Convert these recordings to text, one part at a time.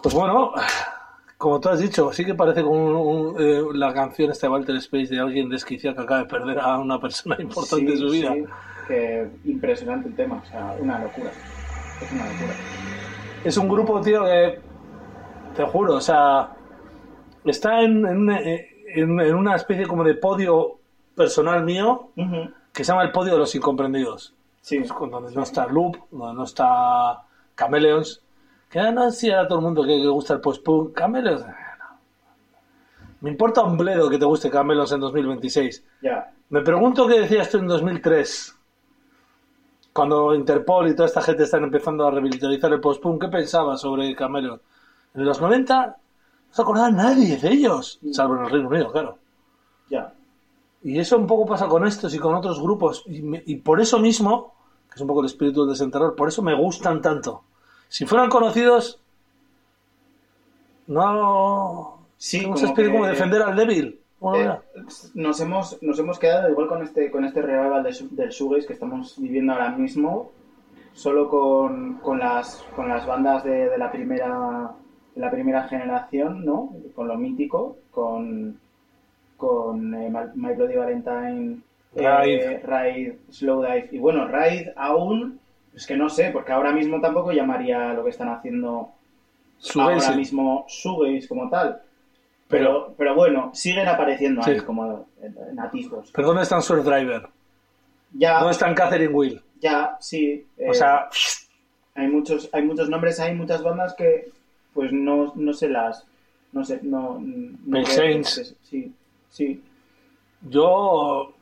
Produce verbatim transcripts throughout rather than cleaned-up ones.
Pues bueno, como tú has dicho, sí que parece como un, un, eh, la canción esta de Walter Space de alguien desquiciado que acaba de perder a una persona importante Sí, en su vida. sí, que impresionante el tema, o sea, una locura. Es una locura. Es un grupo, tío, que te juro, o sea, está en, en, una- en- en una especie como de podio personal mío Uh-huh. que se llama el podio de los incomprendidos. Sí. Pues, donde no está Loop, donde no está Chameleons. Que ah, no sí a todo el mundo que, que gusta el post-punk. Chameleons. Me importa un bledo que te guste Chameleons en dos mil veintiséis. Ya. Me pregunto qué decías tú en dos mil tres. Cuando Interpol y toda esta gente están empezando a revitalizar el post-punk. ¿Qué pensabas sobre Chameleons? En los noventa no se acordaba nadie de ellos. Salvo en el Reino Unido, claro. Ya. Y eso un poco pasa con estos y con otros grupos. Y, me, y por eso mismo, que es un poco el espíritu del desenterrador, por eso me gustan tanto. Si fueran conocidos, no... Sí, ¿Cómo como se espera que, como defender al débil? eh, nos hemos nos hemos quedado igual con este con este revival de, del shoegaze que estamos viviendo ahora mismo, solo con, con las con las bandas de, de la primera de la primera generación, ¿no? Con lo mítico, con con eh, My Bloody Valentine, Ride. eh, Ride, Slowdive y bueno, Ride aún es que no sé, porque ahora mismo tampoco llamaría lo que están haciendo Shoegaze. ahora mismo shoegaze como tal. Pero, pero bueno, siguen apareciendo ahí Sí. como en atisbos. ¿Pero dónde están Surf Driver? Ya, ¿Dónde están Catherine Will? ya, sí. eh, O sea, hay muchos, hay muchos nombres, hay muchas bandas que pues no, no se las, no sé, no. no Pale creo Saints. que- sí, sí, yo...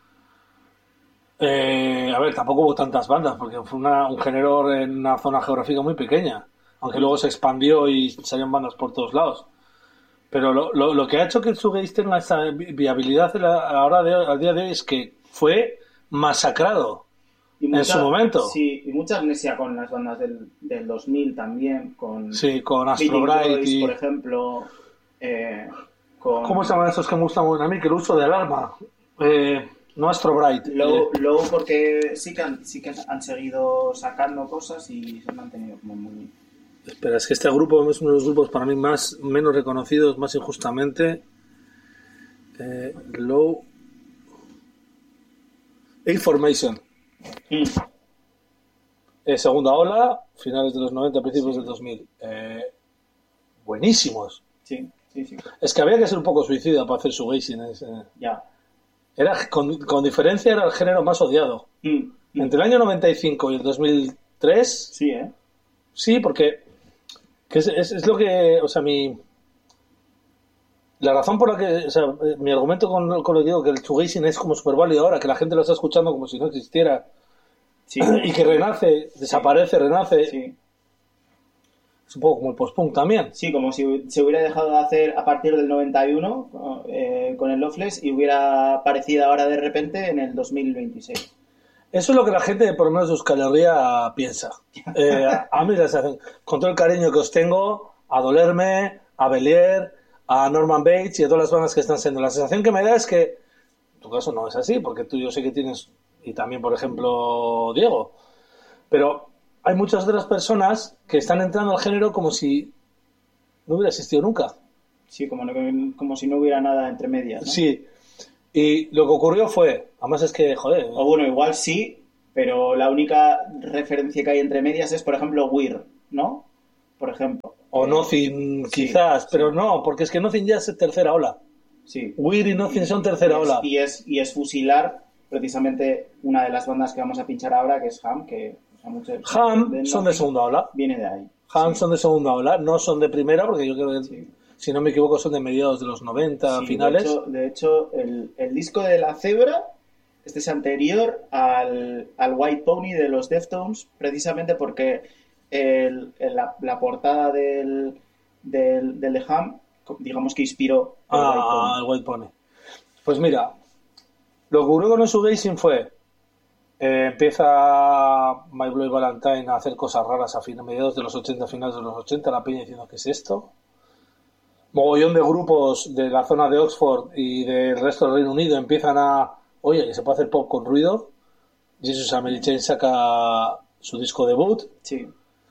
eh, a ver, tampoco hubo tantas bandas, porque fue una- un género en una zona geográfica muy pequeña. Aunque luego se expandió y salieron bandas por todos lados. Pero lo, lo, lo que ha hecho que el shoegaze tenga esa vi- viabilidad a la- ahora de, al día de hoy es que fue masacrado y en su momento. Sí, y mucha amnesia con las bandas del, del dos mil también, con Sí, con Astro Beating Bright Boys, y... por ejemplo, eh, con ¿Cómo se llaman esos que me gustan muy a mí? Que el uso de alarma. Eh, no Astro Bright. Low, eh, Low porque sí que, han, sí que han seguido sacando cosas y se han mantenido como muy... espera, es que este grupo es uno de los grupos para mí más menos reconocidos, más injustamente. Eh, Low... A-Formation. Mm. Eh, segunda ola, finales de los noventa, principios del dos mil. Eh, buenísimos. Sí, sí, sí. Es que había que ser un poco suicida para hacer shoegazing. Eh. Ya. Era, con, con diferencia era el género más odiado. Mm. Mm. Entre el año noventa y cinco y el dos mil tres, Sí, ¿eh? sí, porque que es, es, es lo que, o sea, mi... La razón por la que, o sea, eh, mi argumento con, con lo que digo, que el shoegazing es como súper válido ahora, que la gente lo está escuchando como si no existiera, Sí. y que renace, desaparece, renace, Sí. es un poco como el post-punk también. Sí, como si se hubiera dejado de hacer a partir del noventa y uno eh, con el Loveless y hubiera aparecido ahora de repente en el dos mil veintiséis. Eso es lo que la gente, por lo menos de Euskal Herria, piensa. Eh, a mí, les hacen, con todo el cariño que os tengo, a Dolerme, a Belier, a Norman Bates y a todas las bandas que están siendo. La sensación que me da es que, en tu caso no es así, porque tú yo sé que tienes, y también, por ejemplo, Diego, pero hay muchas otras personas que están entrando al género como si no hubiera existido nunca. Sí, como, no, como si no hubiera nada entre medias, ¿no? Sí, y lo que ocurrió fue, además es que, joder... O bueno, igual sí, pero la única referencia que hay entre medias es, por ejemplo, Weir, ¿no? Por ejemplo. O Eh, Nothing, sí, quizás, sí. pero no, porque es que Nothing ya es tercera ola. Sí. Weir y Nothing son tercera y es, ola. Y es, y es fusilar precisamente una de las bandas que vamos a pinchar ahora, que es Ham, que o sea, muchos Ham de son de Nothing segunda ola. viene de ahí. Ham Sí. son de segunda ola, no son de primera, porque yo creo que, Sí. si no me equivoco, son de mediados de los noventa, Sí, finales. De hecho, de hecho el, el disco de La Cebra, este es anterior al, al White Pony de los Deftones, precisamente porque el, el- la, la portada del, del, del de Ham, digamos que inspiró el White Ah, Pony. el White Pony. Pues mira, lo que ocurrió con el shoegazing fue, eh, empieza My Bloody Valentine a hacer cosas raras a fin, mediados de los ochenta, finales de los ochenta, la peña diciendo, ¿qué es esto? Mogollón de grupos de la zona de Oxford y del resto del Reino Unido empiezan a, oye, que se puede hacer pop con ruido. Jesus and Mary Chain saca su disco debut. Sí.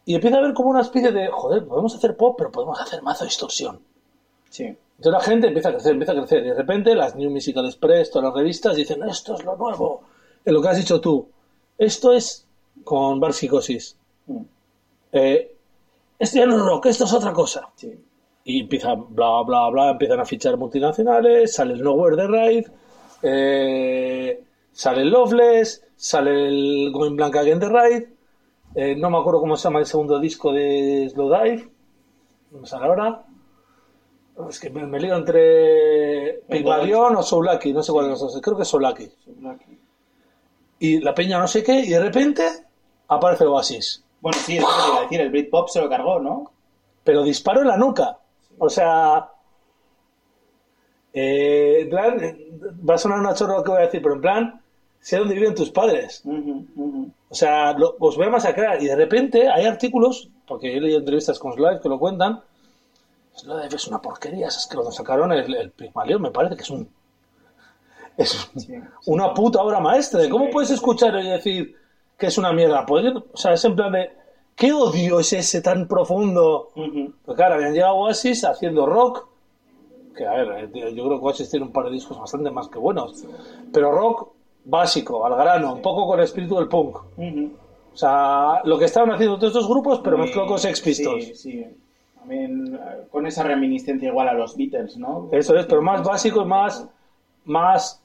y empieza a haber como una especie de, joder, podemos hacer pop, pero podemos hacer mazo distorsión. Sí. Entonces la gente empieza a crecer, empieza a crecer, y de repente las New Musical Express, todas las revistas dicen, esto es lo nuevo, es lo que has dicho tú, esto es con Bar Psicosis. Mm. Eh, esto ya no es rock, esto es otra cosa. Sí. Y empiezan, bla, bla, bla, empiezan a fichar multinacionales, sale el Nowhere de Raid, eh, sale el Loveless, sale el Going Blank Again de Raid, eh, no me acuerdo cómo se llama el segundo disco de Slowdive, no me sale ahora. Es que me, me lío entre Pygmalion o Soulaki, no sé cuál de los dos, creo que es Soulaki. Y la peña no sé qué, y de repente aparece Oasis. Bueno, sí, es lo que te iba a decir, el Britpop se lo cargó, ¿no? Pero disparó en la nuca. O sea, eh, en plan, va a sonar una chorra lo que voy a decir, pero en plan, sé dónde viven tus padres. Uh-huh, uh-huh. O sea, lo, os voy a masacrar. Y de repente hay artículos, porque he leído entrevistas con Slide que lo cuentan. Slide es una porquería, es que cuando sacaron el, el Pygmalion me parece que es un es sí, sí, una puta obra maestra. Sí, ¿Cómo sí, puedes escuchar y decir que es una mierda? Pues, o sea, es en plan de ¿qué odio es ese tan profundo? Uh-huh. Porque claro, habían llegado Oasis haciendo rock, que a ver, yo creo que Oasis tiene un par de discos bastante más que buenos, sí. Pero rock básico, al grano, sí. Un poco con el espíritu del punk. Uh-huh. O sea, lo que estaban haciendo todos estos grupos, pero mezclado con Sex Pistols. Sí, sí. También con esa reminiscencia igual a los Beatles, ¿no? Eso es, pero más básico y más, más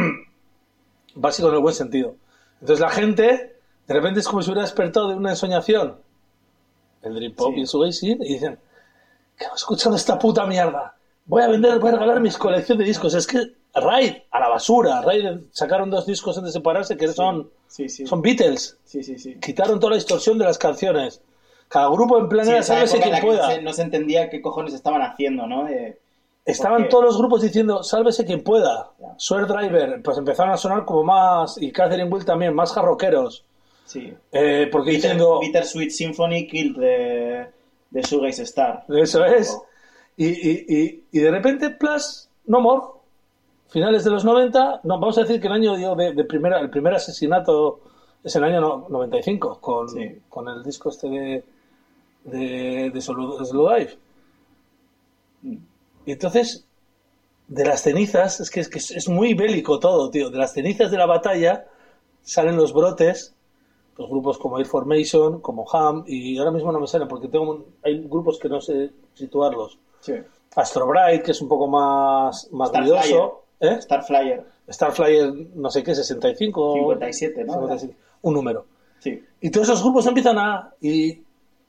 básico en el buen sentido. Entonces la gente, de repente es como si hubiera despertado de una ensoñación. El Dream Pop sí. Y el Shoegaze, y dicen, ¿qué he escuchado esta puta mierda? Voy a vender, voy a regalar mis colecciones de discos. Es que Raid, a la basura. Raid sacaron dos discos antes de separarse que sí. Son, sí, sí. Son Beatles. Sí, sí, sí. Quitaron toda la distorsión de las canciones. Cada grupo en plan era, sí, sálvese quien pueda. No se, no se entendía qué cojones estaban haciendo, ¿no? Eh, Estaban porque... todos los grupos diciendo, sálvese quien pueda. Yeah. Swear Driver, pues empezaron a sonar como más, y Catherine Will también, más jarroqueros. Sí. Eh, porque Bitter, diciendo... Bittersweet Symphony Killed de, de Shoegaze Star. Eso es. Y, y, y, y de repente, plus, No More. Finales de los noventa, no, vamos a decir que el año de, de primera, el primer asesinato es el año noventa y cinco, con, sí. Con el disco este de... de, de Slowdive. Mm. Y entonces, de las cenizas, es que, es que es muy bélico todo, tío. De las cenizas de la batalla salen los brotes, los grupos como Air Formation, como Ham, y ahora mismo no me salen porque tengo hay grupos que no sé situarlos. Sí. Astro Bright, que es un poco más, más ruidoso. ¿Eh? Starflyer. Starflyer, no sé qué, sesenta y cinco. cincuenta y siete, ¿no? cincuenta y siete, un número. Sí. Y todos esos grupos empiezan a... Y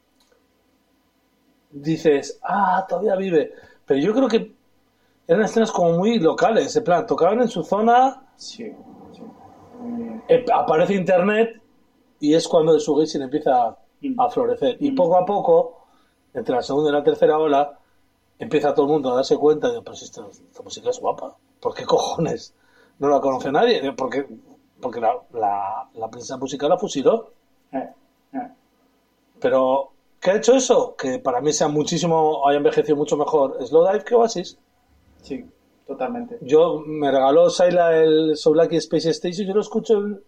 dices, ah, todavía vive. Pero yo creo que eran escenas como muy locales, en plan, tocaban en su zona, sí, sí. Eh, aparece internet y es cuando el shoegaze empieza a, a florecer. Y poco a poco, entre la segunda y la tercera ola, empieza todo el mundo a darse cuenta de, pues esta, esta música es guapa. ¿Por qué cojones no la conoce nadie? Porque, porque la, la, la prensa musical la fusiló. Eh, eh. Pero... ¿qué ha hecho eso? Que para mí sea muchísimo, haya envejecido mucho mejor Slowdive que Oasis. Sí, totalmente. Yo me regaló Saila el Soulaki Space Station, yo lo escucho el...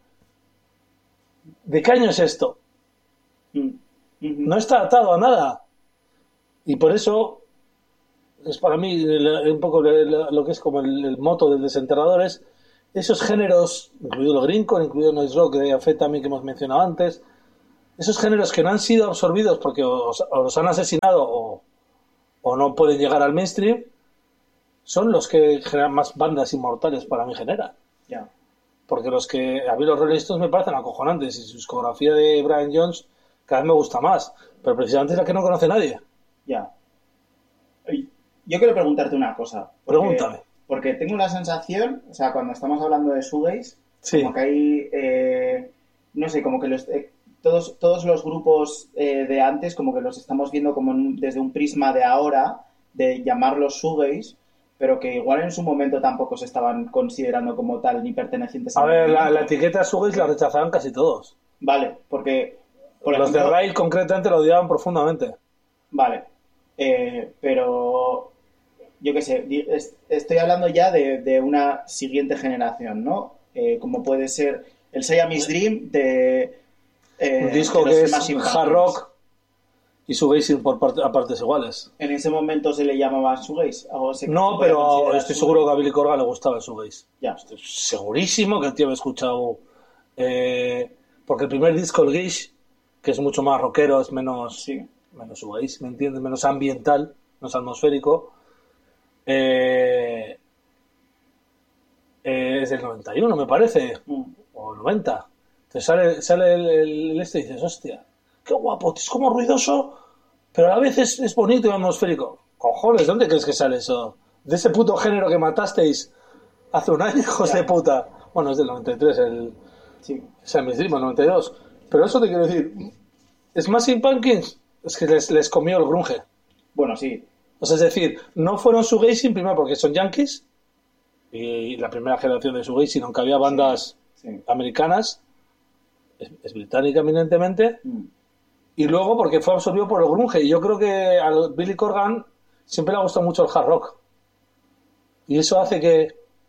¿De qué año es esto? Mm. Mm-hmm. No está atado a nada. Y por eso es para mí un poco lo que es como el, el moto del desenterrador es esos géneros, incluido el greencore, incluido el noise rock de Amphetamine que hemos mencionado antes, esos géneros que no han sido absorbidos porque os, o los han asesinado o, o no pueden llegar al mainstream, son los que generan más bandas inmortales para mí generan. Yeah. Porque los que a mí los Rolling Stones me parecen acojonantes y su discografía de Brian Jones cada vez me gusta más, pero precisamente es la que no conoce nadie. Ya. Yeah. Yo quiero preguntarte una cosa. Porque, Pregúntame. Porque tengo la sensación, o sea, cuando estamos hablando de shoegaze, sí. Como que hay, eh, no sé, como que los... Eh, Todos, todos los grupos eh, de antes como que los estamos viendo como en, desde un prisma de ahora, de llamarlos shoegaze, pero que igual en su momento tampoco se estaban considerando como tal ni pertenecientes a... A ver, la, la etiqueta shoegaze la rechazaban casi todos. Vale, porque... Por los ejemplo, de Raid concretamente lo odiaban profundamente. Vale, eh, pero yo qué sé, estoy hablando ya de, de una siguiente generación, ¿no? Eh, como puede ser el Siamese Dream de... Eh, un disco que es hard rock y shoegazing por parte, a partes iguales. ¿En ese momento se le llamaba shoegaze? ¿O se- No, se podía pero considerar estoy shoegaze? seguro que a Billy Corgan le gustaba el shoegaze. Ya. Estoy segurísimo que el tío había escuchado... eh, porque el primer disco, el Gish, que es mucho más rockero, es menos... Sí. menos shoegaze, ¿me entiendes? Menos ambiental, menos atmosférico. Eh, eh, es del noventa y uno, me parece. Mm. O noventa. Entonces sale, sale el, el, el este y dices, hostia, qué guapo, es como ruidoso, pero a la vez es, es bonito y atmosférico. Cojones, ¿dónde crees que sale eso? De ese puto género que matasteis hace un año, hijos Ya. de puta. Bueno, es del noventa y tres, el Sí. Siamese Dream, el noventa y dos. Pero eso te quiero decir, Smashing Pumpkins es que les, les comió el grunge. Bueno, sí. O sea, es decir, no fueron shoegazing primero porque son yankees y la primera generación de shoegazing, aunque había bandas Sí. americanas, es, es británica eminentemente, Mm. y luego porque fue absorbido por el grunge. Y yo creo que a Billy Corgan siempre le ha gustado mucho el hard rock. Y eso hace que...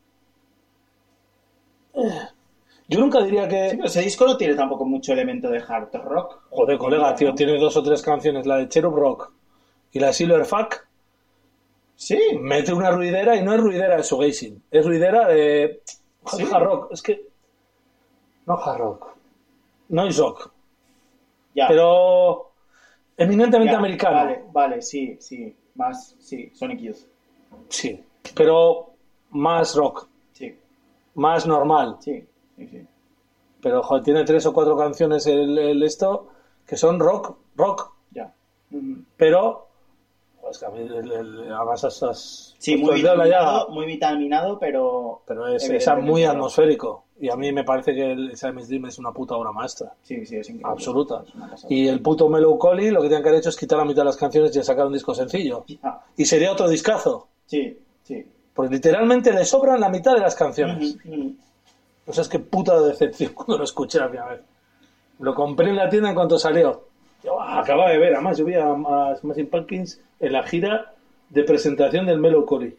Eh, Yo nunca diría que... Sí, pero ese disco no tiene tampoco mucho elemento de hard rock. Joder, colega, tío, ¿no? tiene dos o tres canciones, la de Cherub Rock y la de Silverfuck. Sí. Mete una ruidera y no es ruidera de shoegazing, es ruidera de Sí. hard rock. Es que no hard rock, noise rock, Ya. pero eminentemente Ya, americano. Vale, vale, sí, sí. Más, sí, Sonic Youth. Sí, pero más rock, Sí, más normal. sí, sí, sí. Pero joder, tiene tres o cuatro canciones el, el esto que son rock, rock, Ya. Mm. pero pues que a mí el, el, además esas Sí, muy pues, ya- vitaminado, muy vitaminado, pero... pero es, es evidentemente muy rock. atmosférico y a mí me parece que el Siamese Dream es una puta obra maestra. Sí, sí, es increíble. Absoluta. Es una pasada. Y el puto Melancholy lo que tenían que haber hecho es quitar la mitad de las canciones y sacar un disco sencillo. Ya. Y sería otro discazo. Sí, sí. Porque literalmente le sobran la mitad de las canciones. Ujú, ujú. O sea, es que puta decepción cuando lo escuché la primera vez. Lo compré en la tienda en cuanto salió. Yo, ah, acababa de ver, además yo vi a, a Smashing Pumpkins en la gira de presentación del Melancholy.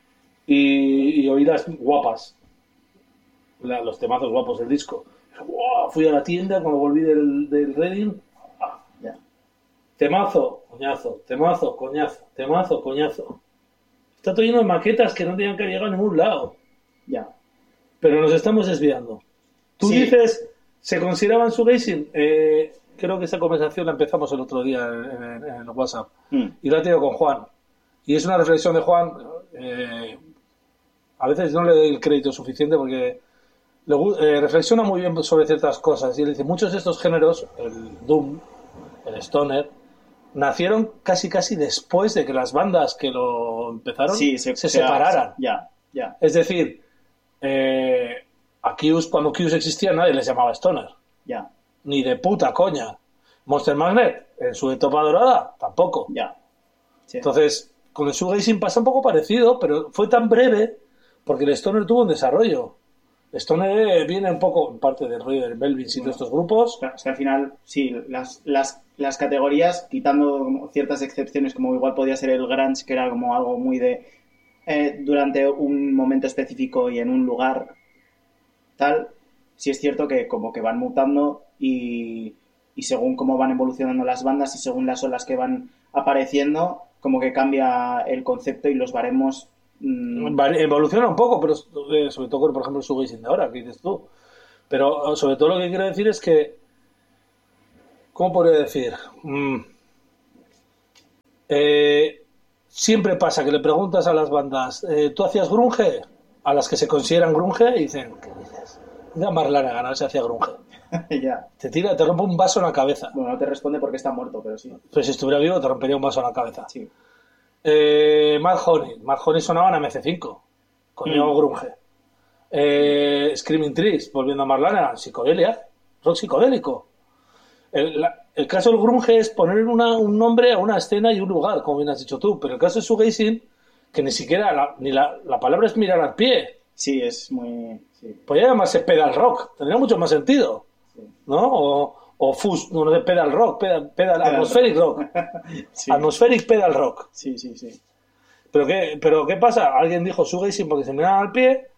Y, y oí las guapas. La- los temazos guapos del disco. Wow, fui a la tienda cuando volví del, del Reading. Ya. Temazo, coñazo, temazo, coñazo, temazo, coñazo. Está todo lleno de maquetas que no tenían que llegar a ningún lado. Ya. Pero nos estamos desviando. Tú Sí. dices, ¿se consideraban shoegazing? Eh, creo que esa conversación la empezamos el otro día en, en- en el WhatsApp. Mm. Y la he tenido con Juan. Y es una reflexión de Juan. eh, a veces no le doy el crédito suficiente porque le gu- eh, reflexiona muy bien sobre ciertas cosas. Y él dice, muchos de estos géneros, el Doom, el Stoner, nacieron casi casi después de que las bandas que lo empezaron Sí, se, se, separaran. Ya, ya. Es decir, eh, a Kiss, cuando Kiss existía, nadie les llamaba Stoner. Ya, Ni de puta coña. Monster Magnet, en su etapa dorada, tampoco. ya. Sí. Entonces, con el shoegazing pasa un poco parecido, pero fue tan breve porque el Stoner tuvo un desarrollo. El Stoner viene un poco, en parte del rollo del Melvins y de estos grupos. Claro, es que al final, sí, las, las, las categorías, quitando como ciertas excepciones, como igual podía ser el grunge, que era como algo muy de... eh, durante un momento específico y en un lugar tal, sí es cierto que como que van mutando y, y según cómo van evolucionando las bandas y según las olas que van apareciendo, como que cambia el concepto y los baremos... mm, Vari- Evoluciona un poco, pero eh, sobre todo con, por ejemplo, el shoegazing de ahora, que dices tú. Pero sobre todo lo que quiero decir es que, ¿cómo podría decir? Mm, eh, siempre pasa que le preguntas a las bandas, eh, ¿tú hacías grunge? A las que se consideran grunge y dicen, ¿qué dices? Mira Marlana ganar se hacía grunge. ya. Te tira, te rompe un vaso en la cabeza. Bueno, no te responde porque está muerto, pero sí. Pero si estuviera vivo te rompería un vaso en la cabeza. Sí. Eh, Mad Honey. Mad Honey sonaban a M C cinco. Coño, Mm. grunge. Eh, Screaming Trees, volviendo a Marlana, psicodelia, rock psicodélico. El, la- el caso del grunge es poner una- un nombre a una escena y un lugar, como bien has dicho tú. Pero el caso de shoegazing, que ni siquiera la, ni la, la palabra es mirar al pie. Sí, es muy... Sí, Podría llamarse pedal rock, tendría mucho más sentido, sí. ¿no? O, o fus, no, no sé, pedal rock, pedal, pedal, Pedal atmospheric rock, Sí, atmospheric pedal rock. sí, sí, sí. ¿Pero qué, pero qué pasa? Alguien dijo shoegazing porque se miraban al pie,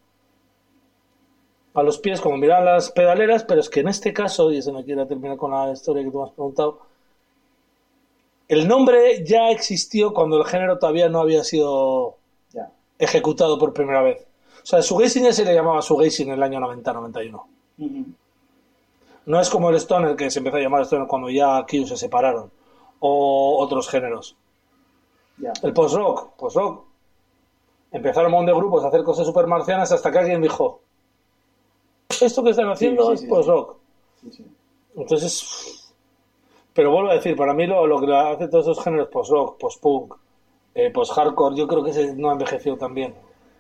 a los pies como miraban las pedaleras, pero es que en este caso, y eso no quiero terminar con la historia que tú me has preguntado, el nombre ya existió cuando el género todavía no había sido Ya. ejecutado por primera vez. O sea, shoegazing ya se le llamaba shoegazing en el año noventa noventa y uno. Ujú. No es como el stoner, que se empezó a llamar stoner cuando ya Q se separaron, o otros géneros. Ya. El post-rock, post-rock. Empezaron un montón de grupos a hacer cosas super marcianas hasta que alguien dijo, esto que están haciendo Sí, sí, es sí, post-rock. Sí, sí. Entonces, pero vuelvo a decir, para mí lo, lo que hace todos esos géneros, post-rock, post-punk, eh, post-hardcore, yo creo que ese no ha envejecido tan bien.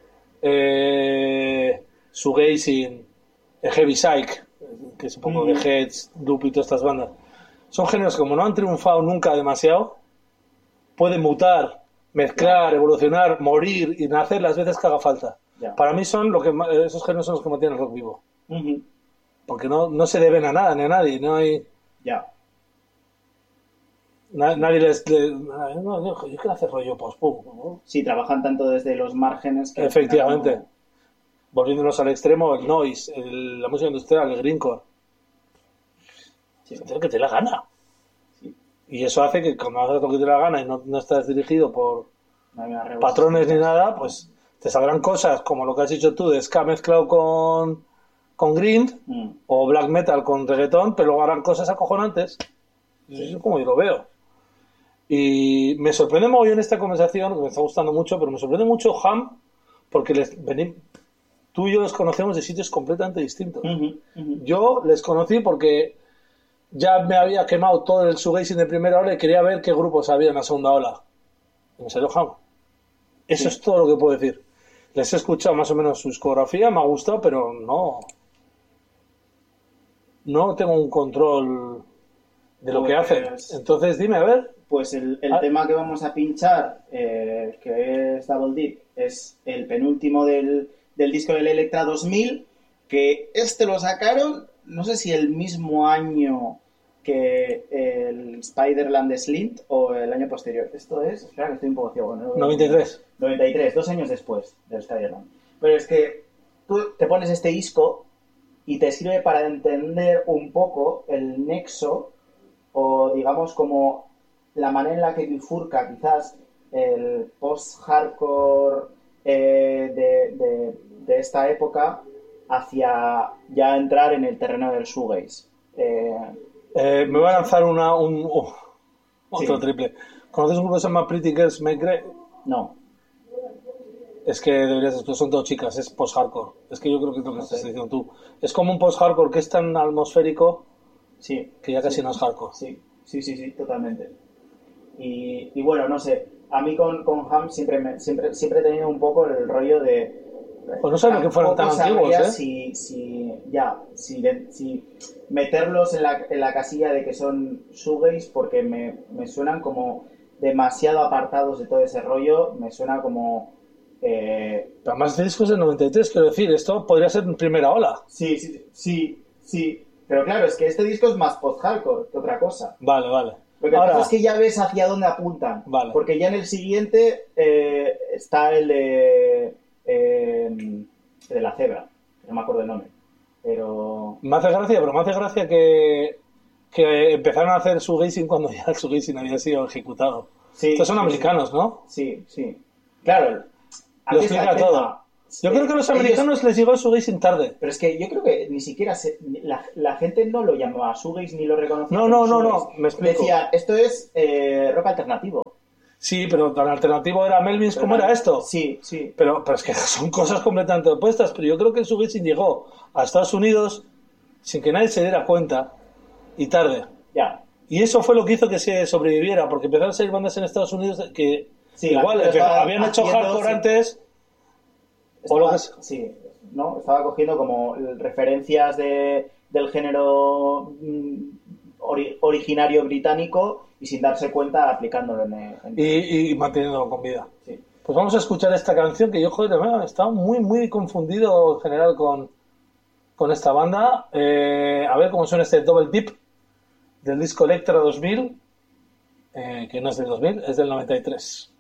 Eh, shoegazing, eh, heavy psych, que es un poco de Mm. Heads, Loop y todas estas bandas. Son géneros que como no han triunfado nunca demasiado, pueden mutar, mezclar, evolucionar, morir y nacer las veces que haga falta. Ya. Para mí son lo que ma- esos géneros son los que mantienen el rock vivo. Ujú. Porque no, no se deben a nada ni a nadie. No hay, Ya. na- nadie les... le- no, no, yo quiero hacer rollo post-punk, ¿no? Sí, trabajan tanto desde los márgenes que... al Efectivamente. final Volviéndonos al extremo, el noise, el- la música industrial, el greencore. Sí. Hacer lo que te la gana. Sí. Y eso hace que cuando haces lo que te la gana y no, no estás dirigido por no hay una revolución. patrones ni nada, pues te saldrán cosas como lo que has dicho tú de ska mezclado con, con grind Mm. o black metal con reggaetón, pero luego harán cosas acojonantes. Eso es como yo lo veo. Y me sorprende mogollón esta conversación, que me está gustando mucho, pero me sorprende mucho Ham, porque les, vení- tú y yo los conocemos de sitios completamente distintos. Ujú, ujú. Yo les conocí porque ya me había quemado todo el shoegazing de primera ola y quería ver qué grupos había en la segunda ola. Y me salió Ham. Eso Sí. es todo lo que puedo decir. Les he escuchado más o menos su discografía, me ha gustado, pero no. No tengo un control de lo que Pues- hacen. Entonces, dime, a ver. Pues el, el Ah. tema que vamos a pinchar, eh, que es Double Deep, es el penúltimo del, del disco del Electra dos mil, que este lo sacaron, no sé si el mismo año que el Spiderland de Slint o el año posterior. Esto es, espera que estoy un poco ciego. ¿no? noventa y tres. noventa y tres, dos años después del Spiderland. Pero es que tú te pones este disco y te sirve para entender un poco el nexo o digamos como la manera en la que bifurca quizás el post-hardcore eh, de, de- de esta época hacia ya entrar en el terreno del shoegaze. Eh, Eh, me voy a lanzar una, un, uh, otro Sí. triple. ¿Conoces un grupo que se llama Pretty Girls Make Great? no, Es que deberías, pues son dos chicas, es post-hardcore. Es que yo creo que es lo que No estás sé. diciendo tú. Es como un post-hardcore que es tan atmosférico sí. que ya casi Sí. no es hardcore. Sí, sí, sí, sí, totalmente. Y, y bueno, no sé, a mí con, con Ham siempre, me- siempre, siempre he tenido un poco el rollo de... Pues no sabía que fueran tan tampoco antiguos, sabría ¿eh? Si, si, ya, si, de- si meterlos en la, en la casilla de que son shoegaze porque me, me suenan como demasiado apartados de todo ese rollo, me suena como... eh, Pero además este disco es del noventa y tres, quiero decir, esto podría ser en primera ola. sí, sí, sí, sí, pero claro, es que este disco es más post-hardcore que otra cosa. Vale, vale. Lo que Ahora, pasa es que ya ves hacia dónde apuntan. Vale. Porque ya en el siguiente eh, está el de, eh, el de la cebra. No me acuerdo el nombre. Pero... me hace gracia, pero me hace gracia que, que empezaron a hacer shoegazing cuando ya el shoegazing había sido ejecutado. Sí, Estos son sí, americanos, ¿no? Sí, sí. Claro. aquí Lo está explica el tema. todo. Yo creo que a los Ellos- americanos les llegó el shoegazing tarde. Pero es que yo creo que ni siquiera se- la, la gente no lo llamaba shoegaze ni lo reconocía. No, como no, no, no, shoegaze. me explico. Decían, esto es eh, rock alternativo. Sí, pero tan alternativo era Melvins como Pero- era esto. Sí, sí. Pero, pero es que son cosas completamente opuestas. Pero yo creo que el shoegazing llegó a Estados Unidos sin que nadie se diera cuenta y tarde. Ya. Y eso fue lo que hizo que se sobreviviera, porque empezaron a salir bandas en Estados Unidos que Sí, igual la gente empe- estaba habían hecho haciendo, hardcore sí. antes. Estaba, O lo que es- sí, ¿no? Estaba cogiendo como referencias de, del género mm, ori- originario británico y sin darse cuenta aplicándolo en... en- y, y manteniéndolo con vida. sí. Pues vamos a escuchar esta canción que yo, joder, me he estado muy, muy confundido en general con, con esta banda. Eh, a ver cómo suena este Double Dip del disco Electra dos mil, eh, que no es del dos mil, es del noventa y tres.